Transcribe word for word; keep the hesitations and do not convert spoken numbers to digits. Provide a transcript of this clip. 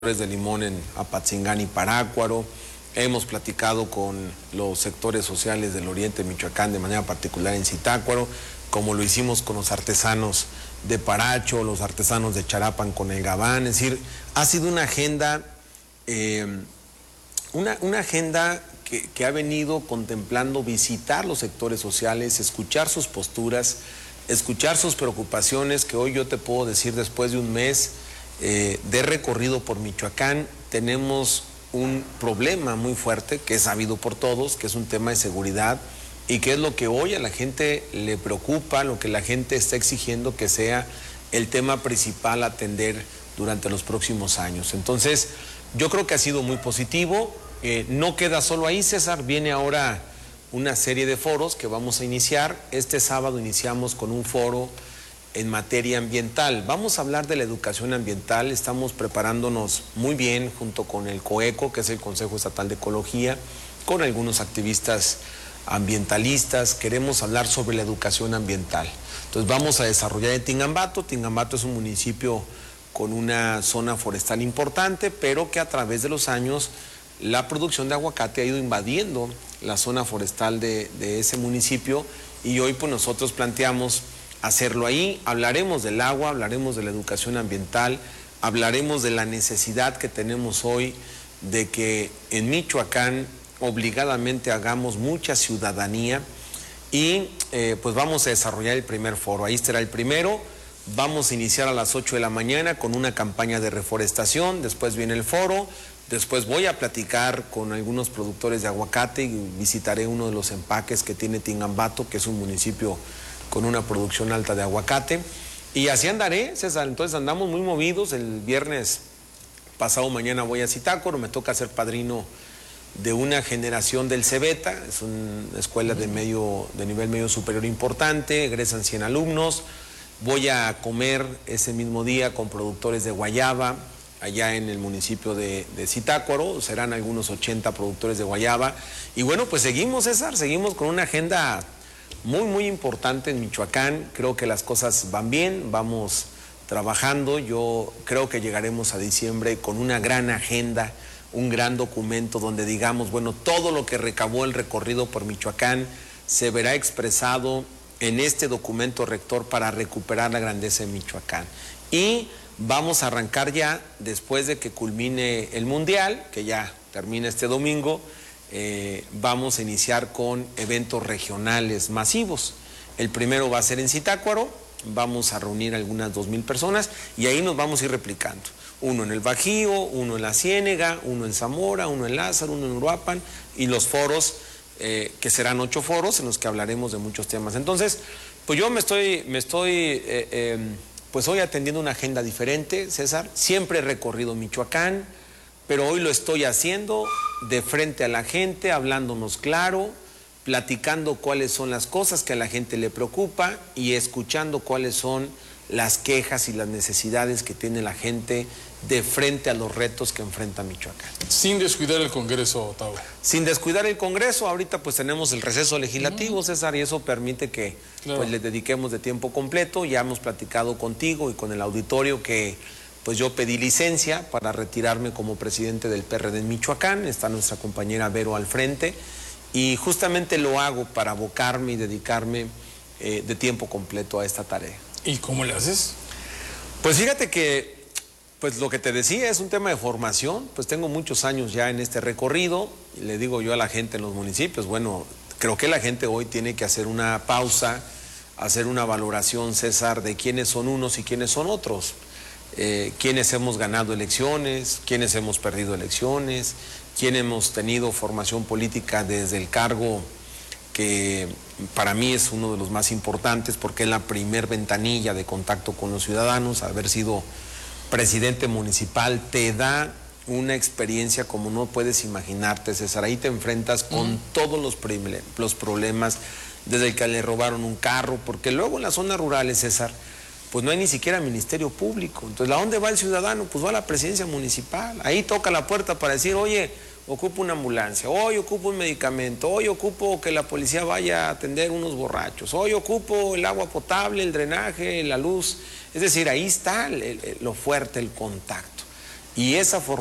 de limón en Apatzingán y Parácuaro. Hemos platicado con los sectores sociales del oriente de Michoacán, de manera particular en Zitácuaro, como lo hicimos con los artesanos de Paracho, los artesanos de Charapan con el Gabán. Es decir, ha sido una agenda, eh, una, una agenda que, que ha venido contemplando visitar los sectores sociales, escuchar sus posturas, escuchar sus preocupaciones, que hoy yo te puedo decir, después de un mes Eh, de recorrido por Michoacán, tenemos un problema muy fuerte que es sabido por todos, que es un tema de seguridad y que es lo que hoy a la gente le preocupa, lo que la gente está exigiendo que sea el tema principal a atender durante los próximos años. Entonces, yo creo que ha sido muy positivo. Eh, no queda solo ahí, César, viene ahora una serie de foros que vamos a iniciar. Este sábado iniciamos con un foro en materia ambiental. Vamos a hablar de la educación ambiental. Estamos preparándonos muy bien junto con el COECO, que es el Consejo Estatal de Ecología, con algunos activistas ambientalistas. Queremos hablar sobre la educación ambiental. Entonces vamos a desarrollar en Tingambato. Tingambato es un municipio con una zona forestal importante, pero que a través de los años la producción de aguacate ha ido invadiendo la zona forestal de, de ese municipio, y hoy pues nosotros planteamos hacerlo ahí. Hablaremos del agua, hablaremos de la educación ambiental, hablaremos de la necesidad que tenemos hoy de que en Michoacán obligadamente hagamos mucha ciudadanía, y eh, pues vamos a desarrollar el primer foro. Ahí estará el primero. Vamos a iniciar a las ocho de la mañana con una campaña de reforestación, después viene el foro, después voy a platicar con algunos productores de aguacate y visitaré uno de los empaques que tiene Tingambato, que es un municipio con una producción alta de aguacate, y así andaré, César. Entonces andamos muy movidos. El viernes pasado mañana voy a Zitácuaro, me toca ser padrino de una generación del Cebeta, es una escuela de, medio, de nivel medio superior importante, egresan cien alumnos. Voy a comer ese mismo día con productores de guayaba, allá en el municipio de, de Zitácuaro, serán algunos ochenta productores de guayaba, y bueno, pues seguimos, César, seguimos con una agenda muy, muy importante en Michoacán. Creo que las cosas van bien, vamos trabajando. Yo creo que llegaremos a diciembre con una gran agenda, un gran documento donde digamos, bueno, todo lo que recabó el recorrido por Michoacán se verá expresado en este documento rector para recuperar la grandeza de Michoacán. Y vamos a arrancar ya, después de que culmine el Mundial, que ya termina este domingo. Eh, vamos a iniciar con eventos regionales masivos. El primero va a ser en Zitácuaro, vamos a reunir algunas dos mil personas, y ahí nos vamos a ir replicando. Uno en el Bajío, uno en la Ciénega, uno en Zamora, uno en Lázaro, uno en Uruapan, y los foros, eh, que serán ocho foros en los que hablaremos de muchos temas. Entonces, pues yo me estoy, me estoy eh, eh, pues hoy atendiendo una agenda diferente, César. Siempre he recorrido Michoacán, pero hoy lo estoy haciendo de frente a la gente, hablándonos claro, platicando cuáles son las cosas que a la gente le preocupa y escuchando cuáles son las quejas y las necesidades que tiene la gente de frente a los retos que enfrenta Michoacán. Sin descuidar el Congreso, Tavo. Sin descuidar el Congreso. Ahorita pues tenemos el receso legislativo, uh-huh. César, y eso permite que claro. pues le dediquemos de tiempo completo. Ya hemos platicado contigo y con el auditorio que pues yo pedí licencia para retirarme como presidente del P R D en Michoacán. Está nuestra compañera Vero al frente, y justamente lo hago para abocarme y dedicarme eh, de tiempo completo a esta tarea. ¿Y cómo le haces? Pues fíjate que, pues lo que te decía, es un tema de formación. Pues tengo muchos años ya en este recorrido, y le digo yo a la gente en los municipios, bueno, creo que la gente hoy tiene que hacer una pausa, hacer una valoración, César, de quiénes son unos y quiénes son otros. Eh, quienes hemos ganado elecciones, quienes hemos perdido elecciones, quienes hemos tenido formación política desde el cargo que para mí es uno de los más importantes, porque es la primer ventanilla de contacto con los ciudadanos. Haber sido presidente municipal te da una experiencia como no puedes imaginarte, César. Ahí te enfrentas con mm. todos los, los problemas, desde el que le robaron un carro, porque luego en las zonas rurales, César, pues no hay ni siquiera ministerio público. Entonces, ¿a dónde va el ciudadano? Pues va a la presidencia municipal. Ahí toca la puerta para decir, oye, ocupo una ambulancia, hoy ocupo un medicamento, hoy ocupo que la policía vaya a atender unos borrachos, hoy ocupo el agua potable, el drenaje, la luz. Es decir, ahí está el, el, lo fuerte, el contacto. Y esa